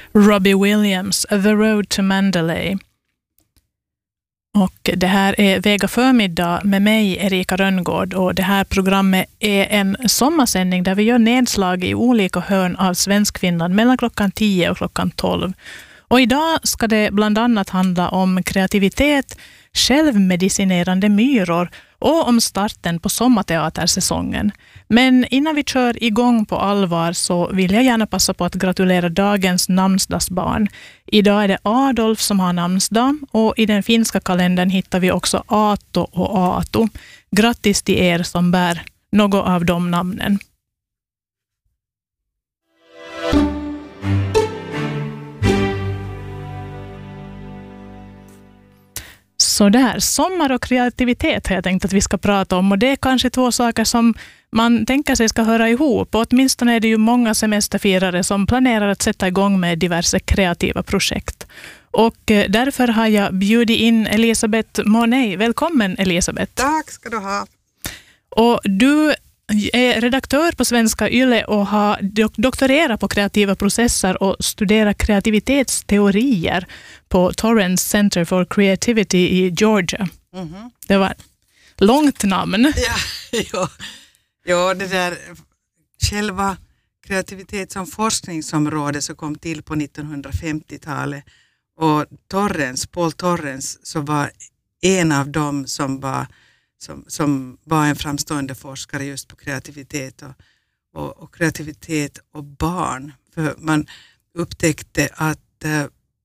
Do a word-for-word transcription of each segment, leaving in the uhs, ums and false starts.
Robbie Williams, The Road to Mandalay. Och det här är Vega förmiddag med mig, Erika Rönngård, och det här programmet är en sommarsändning där vi gör nedslag i olika hörn av Svenskfinland mellan klockan tio och klockan tolv. Och idag ska det bland annat handla om kreativitet, självmedicinerande myror och om starten på sommarteatersäsongen. Men innan vi kör igång på allvar så vill jag gärna passa på att gratulera dagens namnsdagsbarn. Idag är det Adolf som har namnsdag och i den finska kalendern hittar vi också Ato och Ato. Grattis till er som bär något av de namnen. Så där, sommar och kreativitet har jag tänkt att vi ska prata om, och det är kanske två saker som man tänker sig ska höra ihop, och åtminstone är det ju många semesterfirare som planerar att sätta igång med diverse kreativa projekt. Och därför har jag bjudit in Elisabeth Monet. Välkommen Elisabeth. Tack ska du ha. Och du är redaktör på Svenska Yle och har doktorerat på kreativa processer och studerat kreativitetsteorier på Torrance Center for Creativity i Georgia. Mm-hmm. Det var ett långt namn. Ja, ja. ja, det där själva kreativitet som forskningsområde så kom till på nittonhundrafemtiotalet, och Torrance, Paul Torrance, så var en av dem som var Som, som var en framstående forskare just på kreativitet och, och, och kreativitet och barn. För man upptäckte att eh,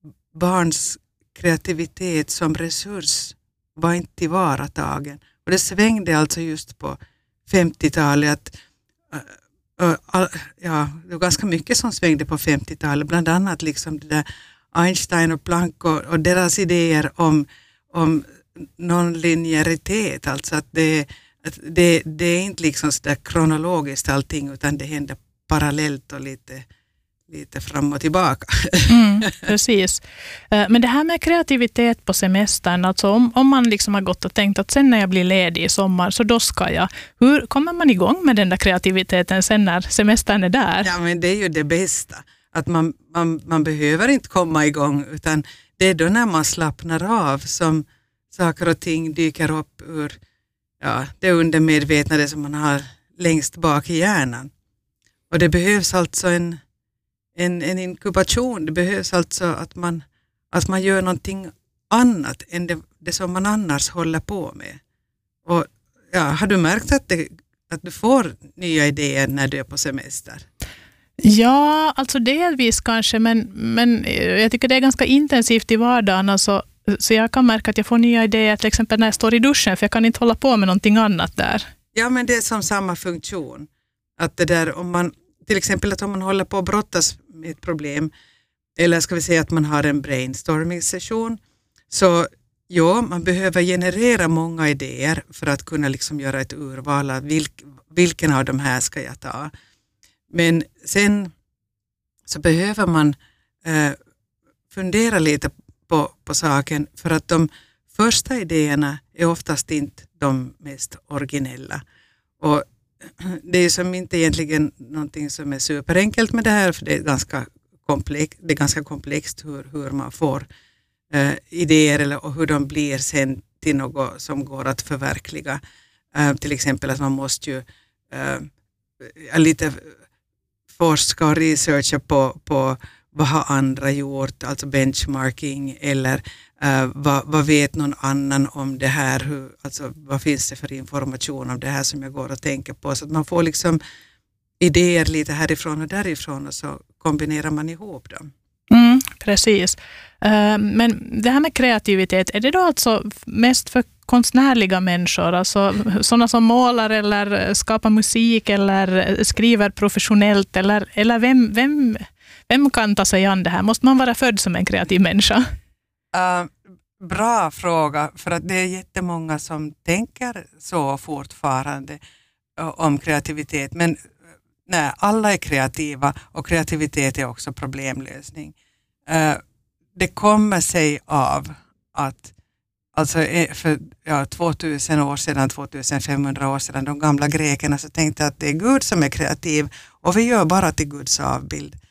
barns kreativitet som resurs var inte tillvaratagen. Och det svängde alltså just på femtiotalet. Att, äh, äh, ja, det var ganska mycket som svängde på femtiotalet. Bland annat liksom det där Einstein och Planck och, och deras idéer om, om non-linjäritet, alltså att det, att det, det är inte liksom så där kronologiskt allting, utan det händer parallellt och lite, lite fram och tillbaka. Mm, precis. Men det här med kreativitet på semestern, alltså om, om man liksom har gått och tänkt att sen när jag blir ledig i sommar så då ska jag. Hur kommer man igång med den där kreativiteten sen när semestern är där? Ja, men det är ju det bästa. Att man, man, man behöver inte komma igång, utan det är då när man slappnar av som saker och ting dyker upp ur ja, det undermedvetna som man har längst bak i hjärnan. Och det behövs alltså en, en, en inkubation. Det behövs alltså att man, att man gör någonting annat än det, det som man annars håller på med. Och ja, har du märkt att, det, att du får nya idéer när du är på semester? Ja, alltså delvis kanske, men, men jag tycker det är ganska intensivt i vardagen. Alltså, så jag kan märka att jag får nya idéer till exempel när jag står i duschen, för jag kan inte hålla på med någonting annat där. Ja, men det är som samma funktion. Att det där, om man, till exempel att om man håller på att brottas med ett problem, eller ska vi säga att man har en brainstorming-session, så ja, man behöver generera många idéer för att kunna liksom göra ett urval av vilk, vilken av de här ska jag ta. Men sen så behöver man eh, fundera lite På, på saken, för att de första idéerna är oftast inte de mest originella. Och det är som inte egentligen någonting som är superenkelt med det här, för det är ganska komplext, det är ganska komplext hur, hur man får eh, idéer eller, och hur de blir sen till något som går att förverkliga. Eh, till exempel att man måste ju eh, lite forska och researcha på, på vad har andra gjort, alltså benchmarking, eller uh, vad, vad vet någon annan om det här, hur, alltså vad finns det för information om det här som jag går och tänker på, så att man får liksom idéer lite härifrån och därifrån, och så kombinerar man ihop dem. Mm, precis. Uh, men det här med kreativitet, är det då alltså mest för konstnärliga människor, alltså sådana som målar eller skapar musik eller skriver professionellt, eller, eller vem, vem Vem kan ta sig an det här? Måste man vara född som en kreativ människa? Uh, bra fråga, för att det är jättemånga som tänker så fortfarande uh, om kreativitet. Men uh, nej, alla är kreativa, och kreativitet är också problemlösning. Uh, det kommer sig av att alltså för ja, tvåtusen år sedan, tvåtusenfemhundra år sedan, de gamla grekerna så tänkte att det är Gud som är kreativ, och vi gör bara till Guds avbild.